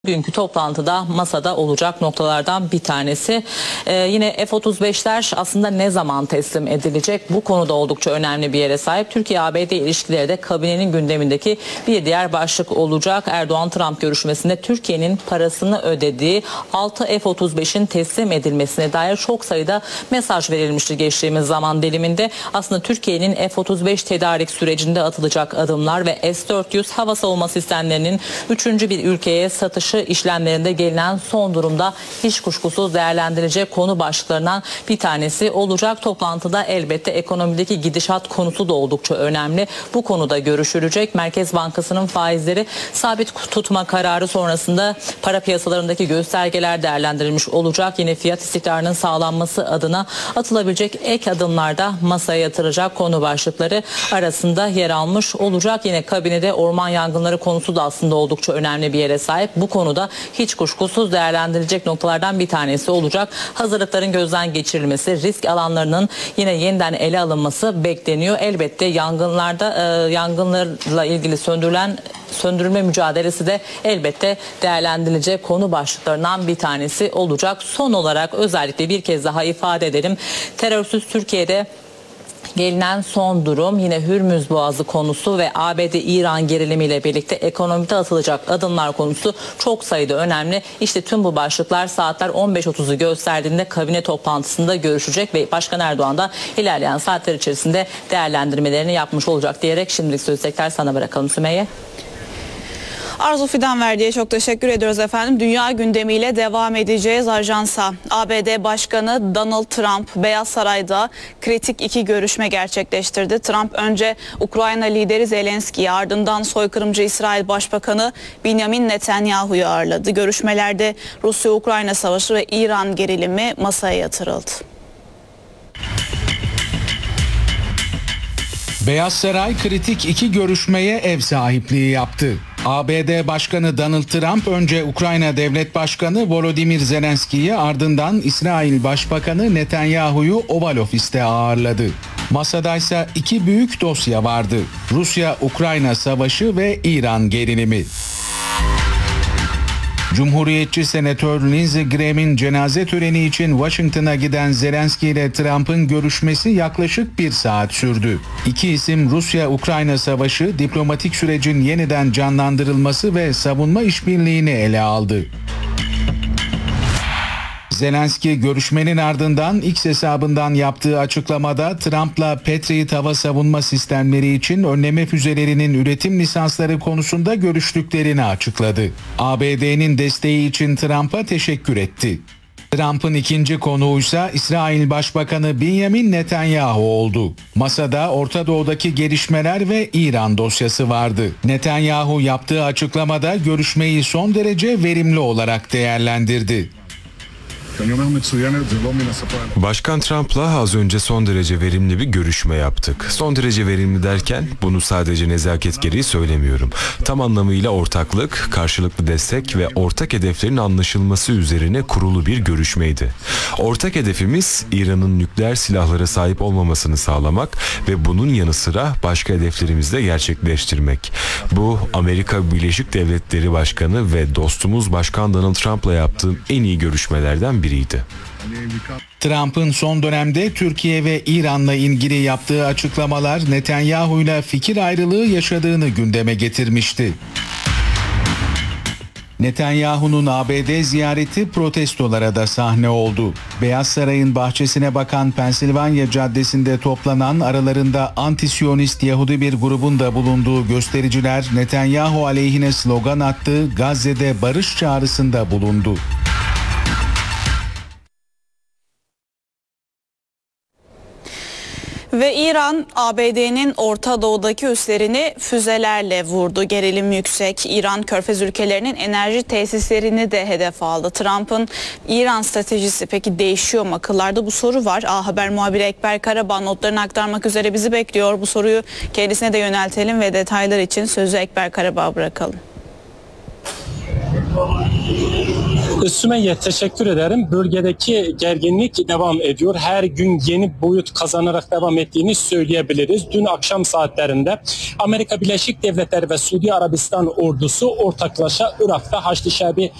Bugünkü toplantıda masada olacak noktalardan bir tanesi. Yine F-35'ler aslında ne zaman teslim edilecek? Bu konuda oldukça önemli bir yere sahip. Türkiye-ABD ilişkileri de kabinenin gündemindeki bir diğer başlık olacak. Erdoğan-Trump görüşmesinde Türkiye'nin parasını ödediği 6 F-35'in teslim edilmesine dair çok sayıda mesaj verilmişti geçtiğimiz zaman diliminde. Aslında Türkiye'nin F-35 tedarik sürecinde atılacak adımlar ve S-400 hava savunma sistemlerinin 3. bir ülkeye satışı işlemlerinde gelinen son durumda hiç kuşkusuz değerlendirilecek konu başlıklarından bir tanesi olacak. Toplantıda elbette ekonomideki gidişat konusu da oldukça önemli. Bu konuda görüşülecek. Merkez Bankası'nın faizleri sabit tutma kararı sonrasında para piyasalarındaki göstergeler değerlendirilmiş olacak. Yine fiyat istikrarının sağlanması adına atılabilecek ek adımlar da masaya yatıracak konu başlıkları arasında yer almış olacak. Yine kabinede orman yangınları konusu da aslında oldukça önemli bir yere sahip. Bu konuda hiç kuşkusuz değerlendirilecek noktalardan bir tanesi olacak. Hazırlıkların gözden geçirilmesi, risk alanlarının yine yeniden ele alınması bekleniyor. Elbette yangınlarla ilgili söndürülme mücadelesi de elbette değerlendirilecek konu başlıklarından bir tanesi olacak. Son olarak özellikle bir kez daha ifade edelim. Terörsüz Türkiye'de gelinen son durum, yine Hürmüz Boğazı konusu ve ABD-İran gerilimiyle birlikte ekonomide atılacak adımlar konusu çok sayıda önemli. İşte tüm bu başlıklar saatler 15.30'u gösterdiğinde kabine toplantısında görüşecek ve Başkan Erdoğan da ilerleyen saatler içerisinde değerlendirmelerini yapmış olacak diyerek şimdilik sözü tekrar sana bırakalım Sümeyye. Arzu Fidanverdi'ye çok teşekkür ediyoruz efendim. Dünya gündemiyle devam edeceğiz ajansa. ABD Başkanı Donald Trump Beyaz Saray'da kritik 2 görüşme gerçekleştirdi. Trump önce Ukrayna lideri Zelenski'yi, ardından soykırımcı İsrail Başbakanı Benjamin Netanyahu'yu ağırladı. Görüşmelerde Rusya-Ukrayna savaşı ve İran gerilimi masaya yatırıldı. Beyaz Saray kritik 2 görüşmeye ev sahipliği yaptı. ABD Başkanı Donald Trump önce Ukrayna Devlet Başkanı Volodymyr Zelenski'yi, ardından İsrail Başbakanı Netanyahu'yu Oval Ofis'te ağırladı. Masadaysa 2 büyük dosya vardı: Rusya-Ukrayna savaşı ve İran gerilimi. Cumhuriyetçi Senatör Lindsey Graham'in cenaze töreni için Washington'a giden Zelenski ile Trump'ın görüşmesi yaklaşık 1 saat sürdü. İki isim Rusya-Ukrayna savaşı, diplomatik sürecin yeniden canlandırılması ve savunma işbirliğini ele aldı. Zelenski görüşmenin ardından X hesabından yaptığı açıklamada Trump'la Patriot hava savunma sistemleri için önleme füzelerinin üretim lisansları konusunda görüştüklerini açıkladı. ABD'nin desteği için Trump'a teşekkür etti. Trump'ın ikinci konuğuysa İsrail Başbakanı Benjamin Netanyahu oldu. Masada Orta Doğu'daki gelişmeler ve İran dosyası vardı. Netanyahu yaptığı açıklamada görüşmeyi son derece verimli olarak değerlendirdi. Başkan Trump'la az önce son derece verimli bir görüşme yaptık. Son derece verimli derken bunu sadece nezaket gereği söylemiyorum. Tam anlamıyla ortaklık, karşılıklı destek ve ortak hedeflerin anlaşılması üzerine kurulu bir görüşmeydi. Ortak hedefimiz İran'ın nükleer silahlara sahip olmamasını sağlamak ve bunun yanı sıra başka hedeflerimizi de gerçekleştirmek. Bu, Amerika Birleşik Devletleri Başkanı ve dostumuz Başkan Donald Trump'la yaptığım en iyi görüşmelerden biriydi. Trump'ın son dönemde Türkiye ve İran'la ilgili yaptığı açıklamalar Netanyahu'yla fikir ayrılığı yaşadığını gündeme getirmişti. Netanyahu'nun ABD ziyareti protestolara da sahne oldu. Beyaz Saray'ın bahçesine bakan Pensilvanya Caddesi'nde toplanan, aralarında anti-Siyonist Yahudi bir grubun da bulunduğu göstericiler Netanyahu aleyhine slogan attı, Gazze'de barış çağrısında bulundu. Ve İran, ABD'nin Orta Doğu'daki üslerini füzelerle vurdu. Gerilim yüksek. İran, Körfez ülkelerinin enerji tesislerini de hedef aldı. Trump'ın İran stratejisi peki değişiyor mu? Akıllarda bu soru var. A Haber muhabiri Ekber Karabağ notlarını aktarmak üzere bizi bekliyor. Bu soruyu kendisine de yöneltelim ve detaylar için sözü Ekber Karabağ'a bırakalım. Sümeyye, teşekkür ederim. Bölgedeki gerginlik devam ediyor. Her gün yeni boyut kazanarak devam ettiğini söyleyebiliriz. Dün akşam saatlerinde Amerika Birleşik Devletleri ve Suudi Arabistan ordusu ortaklaşa Irak'ta Haçlı Şebi